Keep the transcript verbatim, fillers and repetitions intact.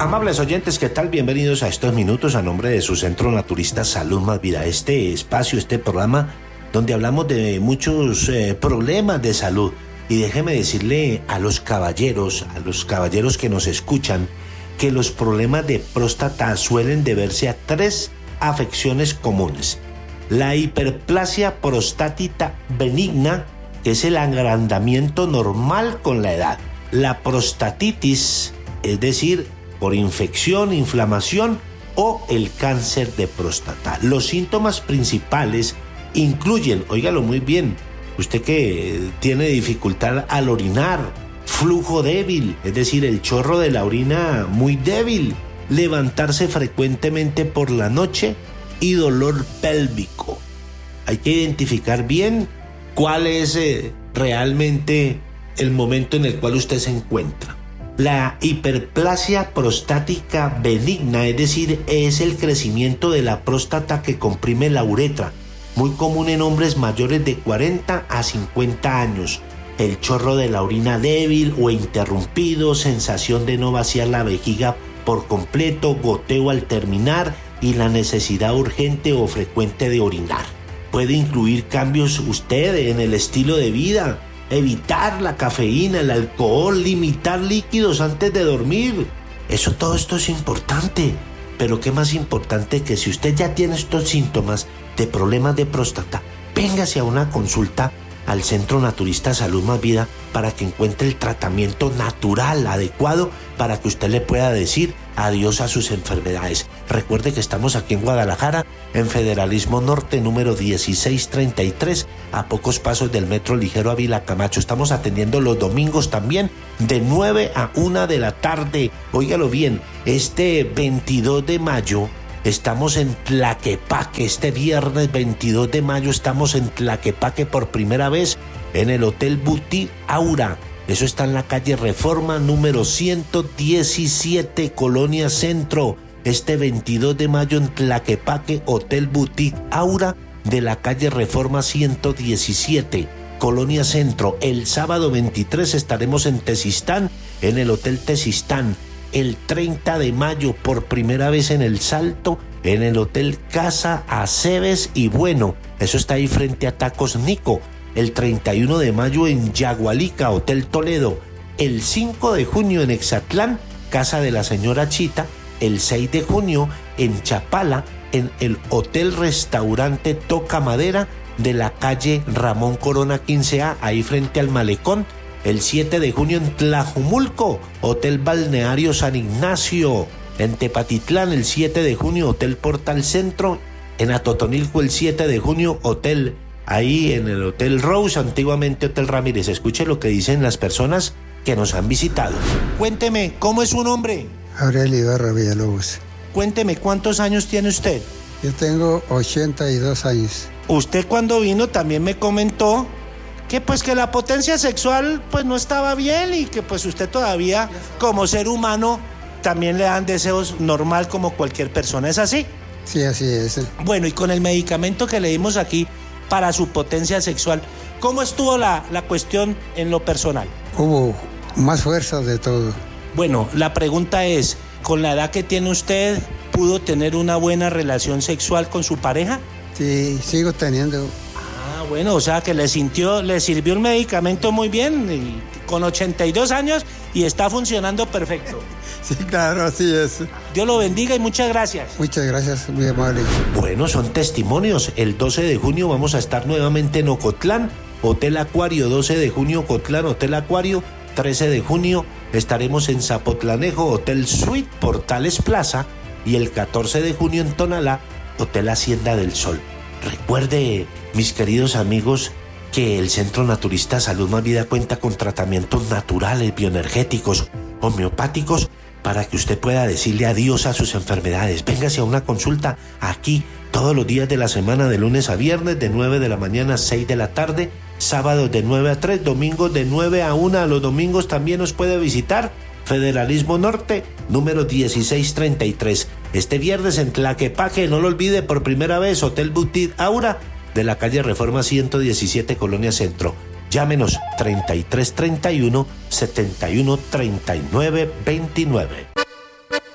Amables oyentes, ¿qué tal? Bienvenidos a estos minutos a nombre de su Centro Naturista Salud Más Vida. Este espacio, este programa donde hablamos de muchos eh, problemas de salud. Y déjeme decirle a los caballeros, a los caballeros que nos escuchan, que los problemas de próstata suelen deberse a tres afecciones comunes. La hiperplasia prostática benigna, que es el agrandamiento normal con la edad. La prostatitis, es decir, por infección, inflamación o el cáncer de próstata. Los síntomas principales incluyen, óigalo muy bien, usted que tiene dificultad al orinar, flujo débil, es decir, el chorro de la orina muy débil, levantarse frecuentemente por la noche y dolor pélvico. Hay que identificar bien cuál es eh, realmente el momento en el cual usted se encuentra. La hiperplasia prostática benigna, es decir, es el crecimiento de la próstata que comprime la uretra, muy común en hombres mayores de cuarenta a cincuenta años. El chorro de la orina débil o interrumpido, sensación de no vaciar la vejiga por completo, goteo al terminar y la necesidad urgente o frecuente de orinar. Puede incluir cambios usted en el estilo de vida, evitar la cafeína, el alcohol, limitar líquidos antes de dormir. Eso, todo esto es importante. Pero qué más importante que si usted ya tiene estos síntomas de problemas de próstata, véngase a una consulta al Centro Naturista Salud Más Vida para que encuentre el tratamiento natural, adecuado, para que usted le pueda decir adiós a sus enfermedades. Recuerde que estamos aquí en Guadalajara, en Federalismo Norte, número dieciséis treinta y tres, a pocos pasos del Metro Ligero Ávila Camacho. Estamos atendiendo los domingos también, de nueve a una de la tarde. Óigalo bien, este veintidós de mayo estamos en Tlaquepaque. Este viernes veintidós de mayo estamos en Tlaquepaque por primera vez en el Hotel Boutique Aura. Eso está en la calle Reforma número ciento diecisiete, Colonia Centro. Este veintidós de mayo en Tlaquepaque, Hotel Boutique Aura de la calle Reforma ciento diecisiete, Colonia Centro. El sábado veintitrés estaremos en Tezistán, en el Hotel Tezistán. El treinta de mayo, por primera vez en El Salto, en el Hotel Casa Aceves y Bueno. Eso está ahí frente a Tacos Nico. El treinta y uno de mayo en Yagualica, Hotel Toledo. El cinco de junio en Exatlán, Casa de la Señora Chita. El seis de junio en Chapala, en el Hotel Restaurante Toca Madera de la calle Ramón Corona quince A, ahí frente al Malecón. El siete de junio en Tlajumulco, Hotel Balneario San Ignacio. En Tepatitlán, el siete de junio, Hotel Portal Centro. En Atotonilco, el siete de junio, Hotel, ahí en el Hotel Rose, antiguamente Hotel Ramírez. Escuche lo que dicen las personas que nos han visitado. Cuénteme, ¿cómo es su nombre? Aurelio Ibarra Villalobos. Cuénteme, ¿cuántos años tiene usted? Yo tengo ochenta y dos años. Usted cuando vino también me comentó que pues que la potencia sexual pues no estaba bien y que pues usted todavía como ser humano también le dan deseos normal como cualquier persona. ¿Es así? Sí, así es. Bueno, y con el medicamento que le dimos aquí para su potencia sexual, ¿cómo estuvo la, la cuestión en lo personal? Hubo más fuerza de todo. Bueno, la pregunta es, ¿con la edad que tiene usted, pudo tener una buena relación sexual con su pareja? Sí, sigo teniendo. Ah, bueno, o sea que le sintió, le sirvió el medicamento muy bien, y con ochenta y dos años y está funcionando perfecto. Sí, claro, así es. Dios lo bendiga y muchas gracias. Muchas gracias, muy amable. Bueno, son testimonios. El doce de junio vamos a estar nuevamente en Ocotlán, Hotel Acuario. doce de junio, Ocotlán, Hotel Acuario. trece de junio estaremos en Zapotlanejo, Hotel Suite Portales Plaza. Y el catorce de junio en Tonalá, Hotel Hacienda del Sol. Recuerde, mis queridos amigos, que el Centro Naturista Salud Más Vida cuenta con tratamientos naturales, bioenergéticos, homeopáticos, para que usted pueda decirle adiós a sus enfermedades. Véngase a una consulta aquí todos los días de la semana, de lunes a viernes, de nueve de la mañana a seis de la tarde, sábados de nueve a tres, domingos de nueve a una. Los domingos también nos puede visitar. Federalismo Norte, número dieciséis treinta y tres. Este viernes en Tlaquepaque, no lo olvide, por primera vez, Hotel Boutique Aura, de la calle Reforma ciento diecisiete, Colonia Centro. Llámenos treinta y tres treinta y uno, setenta y uno treinta y nueve veintinueve.